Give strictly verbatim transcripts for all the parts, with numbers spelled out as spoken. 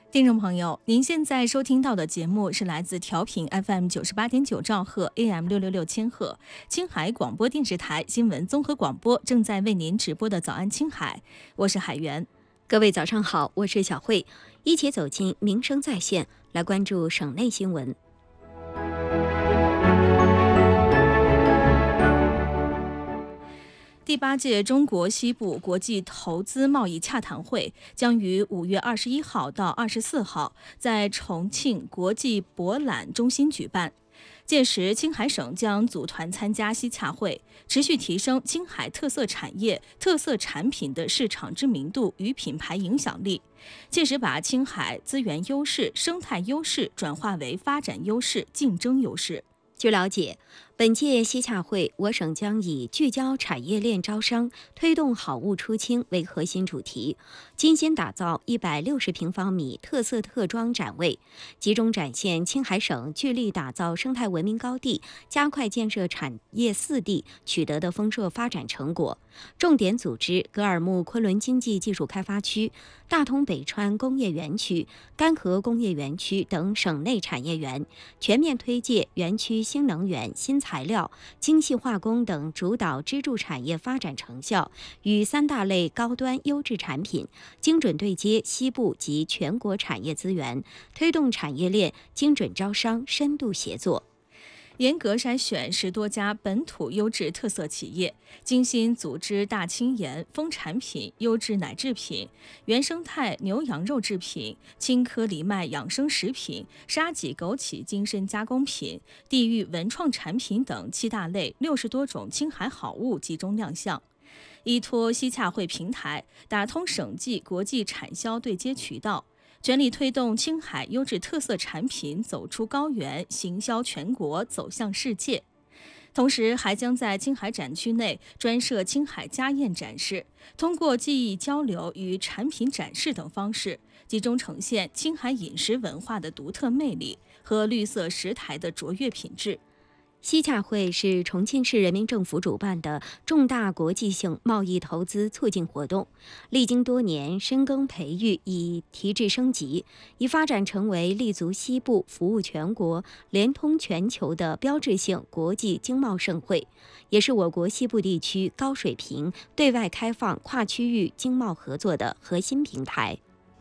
听众朋友，您现在收听到的节目是来自调频 F M 九十八点九兆赫 A M 六六六千赫青海广播电视台新闻综合广播正在为您直播的早安青海，我是海源。 各位早上好，我是小慧，一起走进民生在线，来关注省内新闻。 第八届中国西部国际投资贸易洽谈会将于五月二十一号到二十四号在重庆国际博览中心举办。届时，青海省将组团参加西洽会，持续提升青海特色产业、特色产品的市场知名度与品牌影响力，切实把青海资源优势、生态优势转化为发展优势、竞争优势。 据了解，本届西洽会，我省将以聚焦产业链招商、推动好物出清为核心主题，精心打造一百六十平方米特色特装展位，集中展现青海省聚力打造生态文明高地、加快建设产业四地取得的丰硕发展成果。重点组织格尔木昆仑经济技术开发区、大通北川工业园区、干河工业园区等省内产业园，全面推介园区新能源、新材料、精细化工等主导支柱产业发展成效，与三大类高端优质产品精准对接西部及全国产业资源，推动产业链精准招商、深度协作。 严格筛选十多家本土优质特色企业，精心组织大青盐、蜂产品、优质奶制品、原生态牛羊肉制品、青稞藜麦养生食品、沙棘枸杞精深加工品、地域文创产品等七大类六十多种青海好物集中亮相。依托西洽会平台，打通省际国际产销对接渠道，全力推动青海优质特色产品走出高原，行销全国，走向世界。同时，还将在青海展区内专设青海家宴展示，通过技艺交流与产品展示等方式，集中呈现青海饮食文化的独特魅力和绿色食材的卓越品质。 西洽会是重庆市人民政府主办的重大国际性贸易投资促进活动，历经多年深耕培育，已提质升级，已发展成为立足西部、服务全国、联通全球的标志性国际经贸盛会，也是我国西部地区高水平对外开放跨区域经贸合作的核心平台。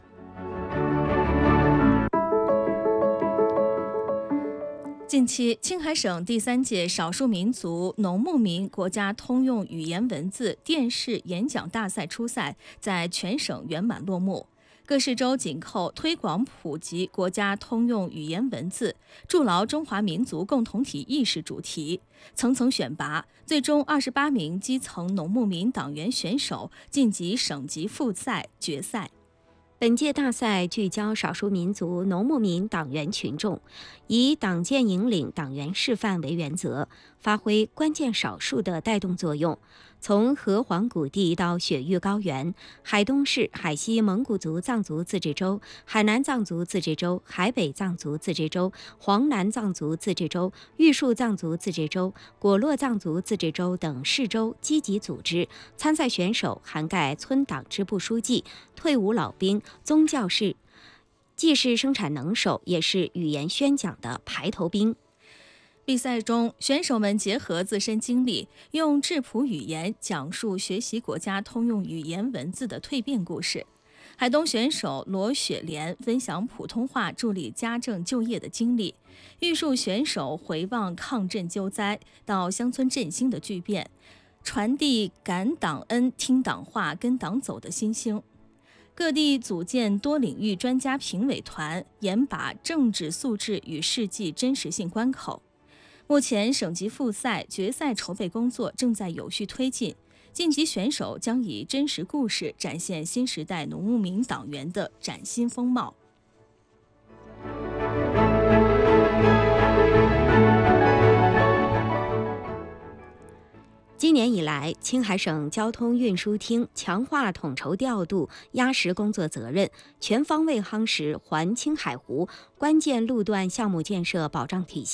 近期，青海省第三届少数民族农牧民国家通用语言文字电视演讲大赛初赛在全省圆满落幕。各市州紧扣推广普及国家通用语言文字、筑牢中华民族共同体意识主题，层层选拔，最终二十八名基层农牧民党员选手晋级省级复赛决赛。 本届大赛聚焦少数民族农牧民党员群众，以党建引领、党员示范为原则，发挥关键少数的带动作用。从河湟谷地到雪域高原，海东市、海西蒙古族藏族自治州、海南藏族自治州、海北藏族自治州、黄南藏族自治州、玉树藏族自治州、果洛藏族自治州等市州积极组织参赛选手，涵盖村党支部书记、退伍老兵、宗教士，既是生产能手，也是语言宣讲的排头兵。 比赛中，选手们结合自身经历，用质朴语言讲述学习国家通用语言文字的蜕变故事。海东选手罗雪莲分享普通话助力家政就业的经历，玉树选手回望抗震救灾到乡村振兴的巨变，传递感党恩、听党话、跟党走的新星。各地组建多领域专家评委团，严把政治素质与事迹真实性关口。目前省级复赛、决赛筹备工作正在有序推进，晋级选手将以真实故事展现新时代农牧民党员的崭新风貌。 今年以来，青海省交通运输厅强化统筹调度、压实工作责任，全方位夯实环青海湖关键路段项目建设保障体系。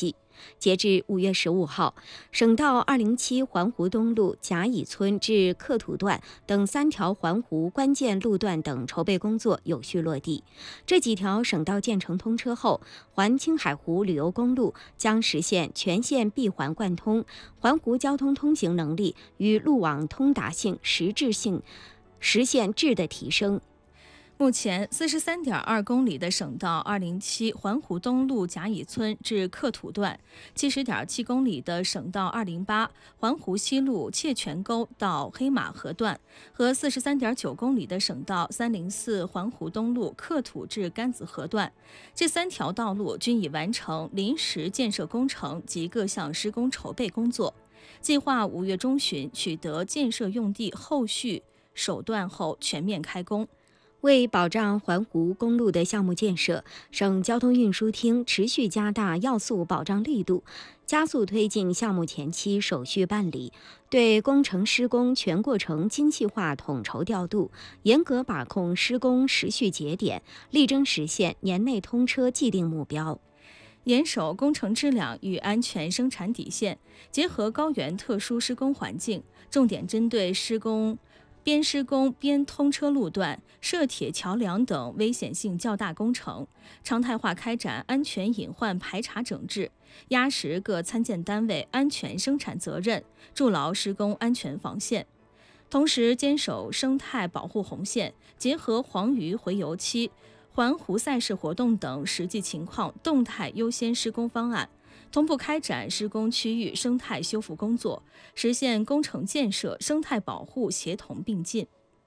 截至五月十五号，省道二零七环湖东路甲乙村至克土段等三条环湖关键路段等筹备工作有序落地。这几条省道建成通车后，环青海湖旅游公路将实现全线闭环贯通，环湖交通通行能力与路网通达性实质性实现质的提升。 目前，四十三点二公里的省道二零七环湖东路甲乙村至克土段，七十点七公里的省道二零八环湖西路切泉沟到黑马河段和四十三点九公里的省道三零四环湖东路克土至甘子河段，这三条道路均已完成临时建设工程及各项施工筹备工作，计划五月中旬取得建设用地后续首段后全面开工。 为保障环湖公路的项目建设，省交通运输厅持续加大要素保障力度，加速推进项目前期手续办理，对工程施工全过程精细化统筹调度，严格把控施工时序节点，力争实现年内通车既定目标。 严守工程质量与安全生产底线，结合高原特殊施工环境，重点针对施工边施工边通车路段、设铁桥梁等危险性较大工程，常态化开展安全隐患排查整治，压实各参建单位安全生产责任，筑牢施工安全防线。同时坚守生态保护红线，结合黄鱼洄游期、环湖赛事活动等实际情况，动态优先施工方案，同步开展施工区域生态修复工作，实现工程建设、生态保护协同并进。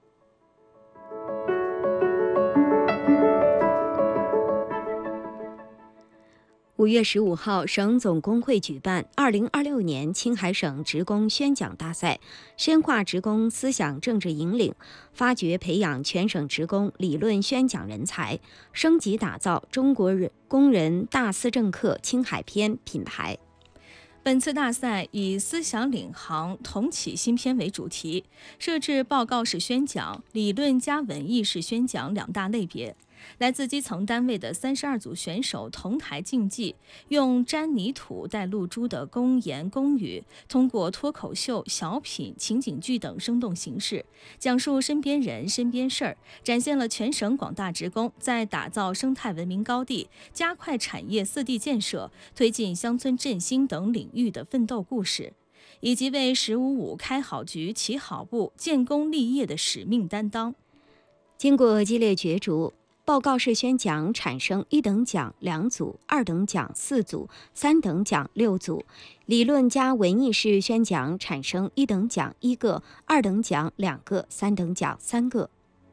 五月十五号，省总工会举办二零二六年青海省职工宣讲大赛，深化职工思想政治引领，发掘培养全省职工理论宣讲人才，升级打造中国人工人大思政课青海篇品牌。 本次大赛以思想领航同启新篇为主题，设置报告式宣讲、理论加文艺式宣讲两大类别。来自基层单位的三十二组选手同台竞技，用沾泥土带露珠的公言公语，通过脱口秀、小品、情景剧等生动形式，讲述身边人、身边事儿，展现了全省广大职工在打造生态文明高地、加快产业四地建设、推进乡村振兴等领域的奋斗故事，以及为“十五五”开好局、起好步、建功立业的使命担当。 经过激烈角逐，报告式宣讲产生一等奖两组、二等奖四组、三等奖六组；理论加文艺式宣讲产生一等奖一个、二等奖两个、三等奖三个。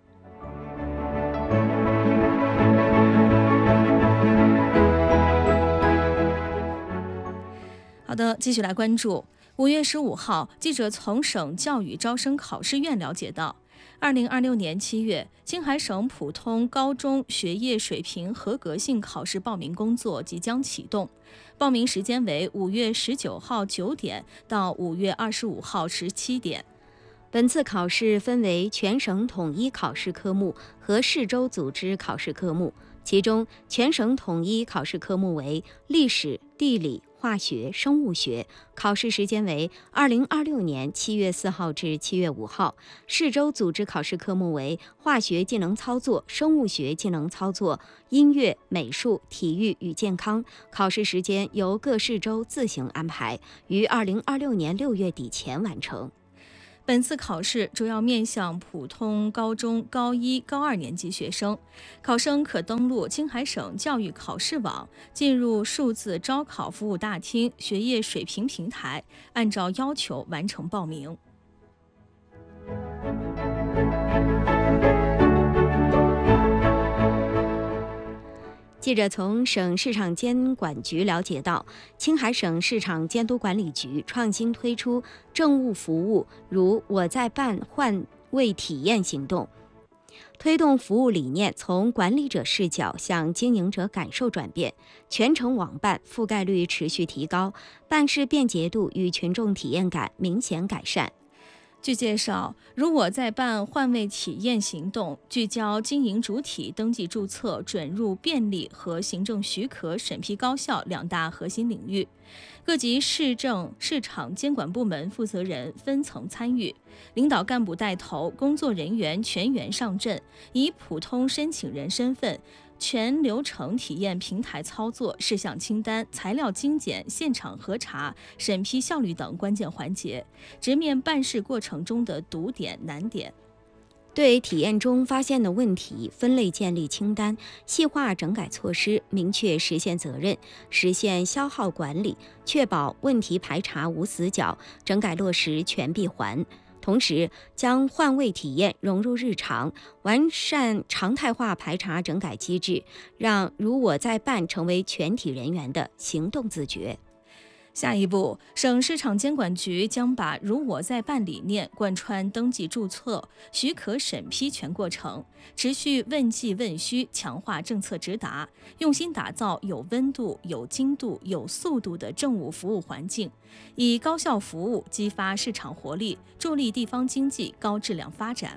好的，继续来关注。五月十五号，记者从省教育招生考试院了解到，二零二六年七月，青海省普通高中学业水平合格性考试报名工作即将启动，报名时间为五月十九号九点到五月二十五号十七点。 本次考试分为全省统一考试科目和市州组织考试科目，其中全省统一考试科目为历史、地理、化学、生物学，考试时间为二零二六年七月四号至七月五号；市州组织考试科目为化学技能操作、生物学技能操作、音乐、美术、体育与健康，考试时间由各市州自行安排，于二零二六年六月底前完成。 本次考试主要面向普通高中高一、高二年级学生，考生可登录青海省教育考试网，进入数字招考服务大厅学业水平平台，按照要求完成报名。 记者从省市场监管局了解到，青海省市场监督管理局创新推出政务服务，如我在办换位体验行动，推动服务理念从管理者视角向经营者感受转变，全程网办覆盖率持续提高，办事便捷度与群众体验感明显改善。 据介绍，如我在办换位体验行动聚焦经营主体登记注册、准入便利和行政许可审批高效两大核心领域，各级市政市场监管部门负责人分层参与，领导干部带头，工作人员全员上阵，以普通申请人身份全流程体验平台操作、事项清单、材料精简、现场核查、审批效率等关键环节，直面办事过程中的堵点难点。 对体验中发现的问题，分类建立清单，细化整改措施，明确实现责任，实现消耗管理，确保问题排查无死角，整改落实全闭环。同时，将换位体验融入日常，完善常态化排查整改机制，让如我在办成为全体人员的行动自觉。 下一步，省市场监管局将把如我在办理念贯穿登记注册、许可审批全过程，持续问计问需，强化政策直达，用心打造有温度、有精度、有速度的政务服务环境，以高效服务激发市场活力，助力地方经济高质量发展。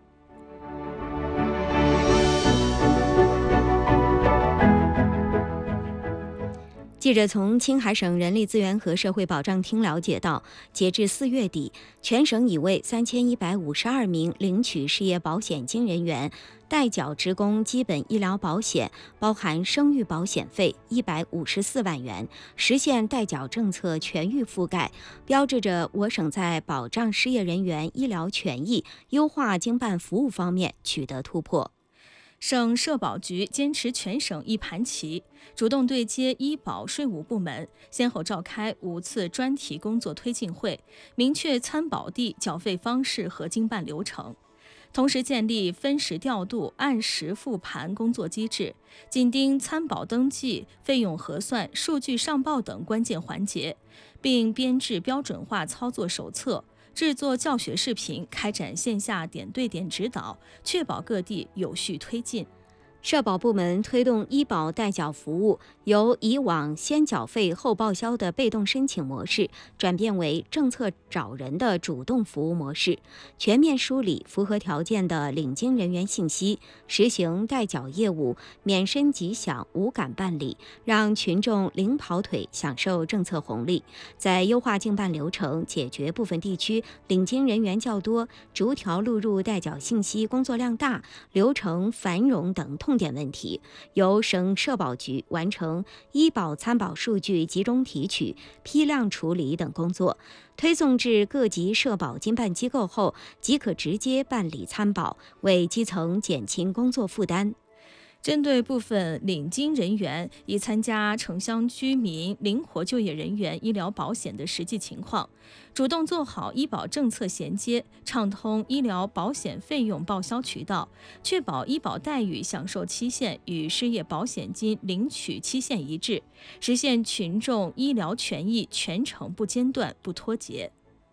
记者从青海省人力资源和社会保障厅了解到，截至四月底，全省已为三千一百五十二名领取失业保险金人员代缴职工基本医疗保险，包含生育保险费一百五十四万元，实现代缴政策全域覆盖，标志着我省在保障失业人员医疗权益、优化经办服务方面取得突破。 省社保局坚持全省一盘棋，主动对接医保税务部门，先后召开五次专题工作推进会，明确参保地缴费方式和经办流程，同时建立分时调度、按时复盘工作机制，紧盯参保登记、费用核算、数据上报等关键环节，并编制标准化操作手册，制作教学视频，开展线下点对点指导，确保各地有序推进。 社保部门推动医保代缴服务由以往先缴费后报销的被动申请模式，转变为政策找人的主动服务模式，全面梳理符合条件的领金人员信息，实行代缴业务免申即享、无感办理，让群众零跑腿享受政策红利。在优化经办流程，解决部分地区领金人员较多、逐条录入代缴信息工作量大、流程繁冗等痛点问题，由省社保局完成医保参保数据集中提取、批量处理等工作，推送至各级社保经办机构后，即可直接办理参保，为基层减轻工作负担。 针对部分领金人员已参加城乡居民灵活就业人员医疗保险的实际情况，主动做好医保政策衔接，畅通医疗保险费用报销渠道，确保医保待遇享受期限与失业保险金领取期限一致，实现群众医疗权益全程不间断、不脱节。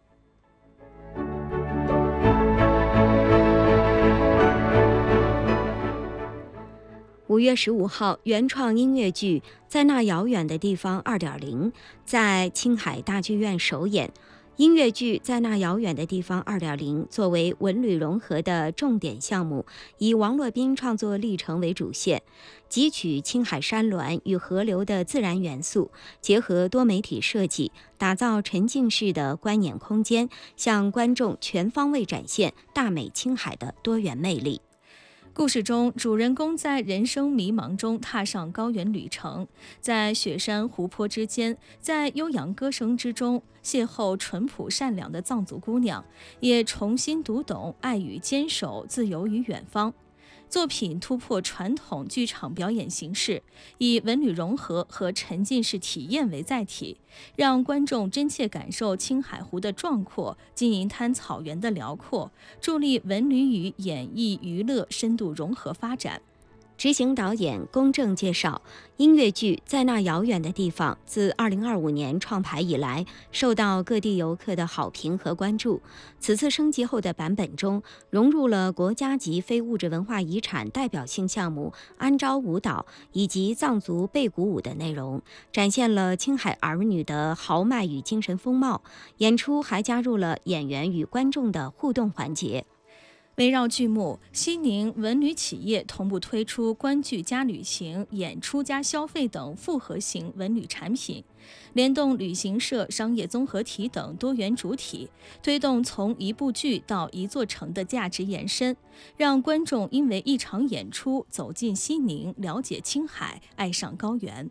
五月十五号，原创音乐剧《在那遥远的地方 二点零》在青海大剧院首演。音乐剧《在那遥远的地方 二点零》作为文旅融合的重点项目，以王洛宾创作历程为主线，汲取青海山峦与河流的自然元素，结合多媒体设计，打造沉浸式的观演空间，向观众全方位展现大美青海的多元魅力。 故事中，主人公在人生迷茫中踏上高原旅程，在雪山湖泊之间，在悠扬歌声之中，邂逅淳朴善良的藏族姑娘，也重新读懂爱与坚守、自由与远方。作品突破传统剧场表演形式，以文旅融合和沉浸式体验为载体，让观众真切感受青海湖的壮阔、金银滩草原的辽阔，助力文旅与演艺娱乐深度融合发展。 执行导演龚正介绍，音乐剧《在那遥远的地方》自二零二五年创排以来，受到各地游客的好评和关注。此次升级后的版本中，融入了国家级非物质文化遗产代表性项目安昭舞蹈以及藏族背鼓舞的内容，展现了青海儿女的豪迈与精神风貌。演出还加入了演员与观众的互动环节。 围绕剧目，西宁文旅企业同步推出观剧加旅行、演出加消费等复合型文旅产品，联动旅行社、商业综合体等多元主体，推动从一部剧到一座城的价值延伸，让观众因为一场演出走进西宁，了解青海，爱上高原。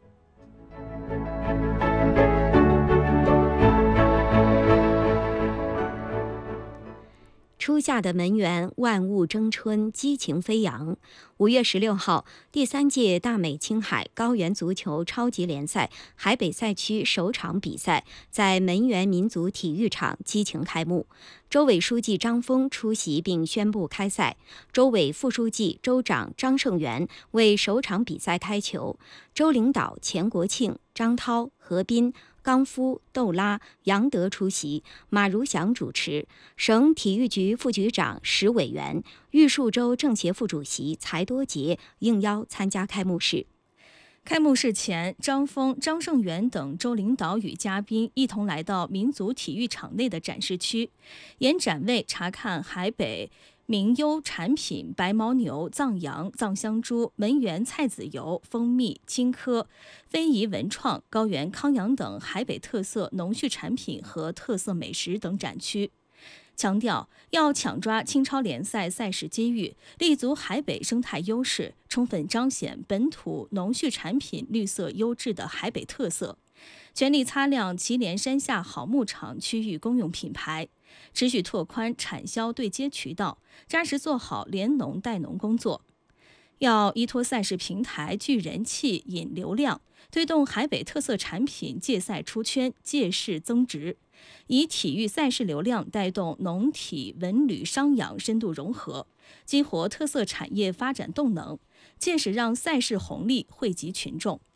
初夏的门源，万物争春，激情飞扬。五月十六号，第三届大美青海高原足球超级联赛海北赛区首场比赛在门源民族体育场激情开幕。州委书记张峰出席并宣布开赛，州委副书记、州长张胜元为首场比赛开球，州领导钱国庆、张涛、何斌、刚夫、窦拉、杨德出席，马如祥主持。省体育局副局长石委员、玉树州政协副主席才多杰应邀参加开幕式。 开幕式前，张峰、张胜元等州领导与嘉宾一同来到民族体育场内的展示区，沿展位查看海北名优产品白牦牛、藏羊、藏香猪、门源菜籽油、蜂蜜、青稞、非遗文创、高原康养等海北特色农畜产品和特色美食等展区。强调要抢抓青超联赛赛事机遇，立足海北生态优势，充分彰显本土农畜产品绿色优质的海北特色，全力擦亮祁连山下好牧场区域公用品牌，持续拓宽产销对接渠道，扎实做好联农带农工作。要依托赛事平台聚人气、引流量，推动海北特色产品借赛出圈、借势增值，以体育赛事流量带动农体文旅商养深度融合，激活特色产业发展动能，届时让赛事红利惠及群众。